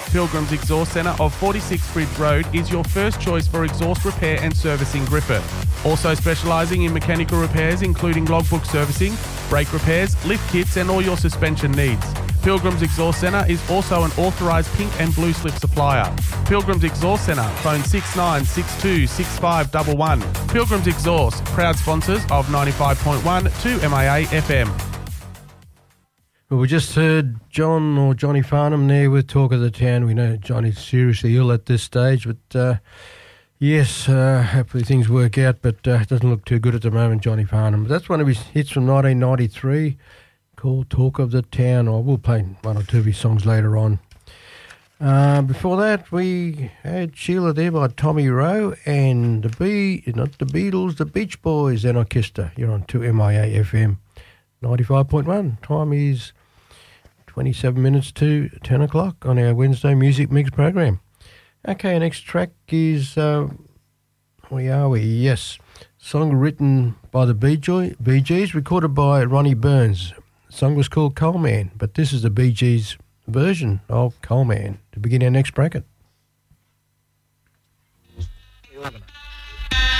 Pilgrim's Exhaust Centre of 46 Bridge Road is your first choice for exhaust repair and service in Griffith. Also specialising in mechanical repairs including logbook servicing, brake repairs, lift kits and all your suspension needs. Pilgrim's Exhaust Centre is also an authorised pink and blue slip supplier. Pilgrim's Exhaust Centre, phone 6962 6511. Pilgrim's Exhaust, proud sponsors of 95.1 2MAA FM. Well, we just heard Johnny Farnham there with Talk of the Town. We know Johnny's seriously ill at this stage, but yes, hopefully things work out, but it doesn't look too good at the moment, Johnny Farnham. That's one of his hits from 1993 called Talk of the Town. Or we'll play one or two of his songs later on. Before that, we had Sheila there by Tommy Rowe and the Beatles, the Beach Boys and Orchestra. You're on 2MIA FM 95.1. Time is 27 minutes to 10 o'clock on our Wednesday Music Mix program. Okay, next track is, where are we? Yes, song written by the Bee Gees, recorded by Ronnie Burns. The song was called Coal Man, but this is the Bee Gees version of Coal Man to begin our next bracket. 11.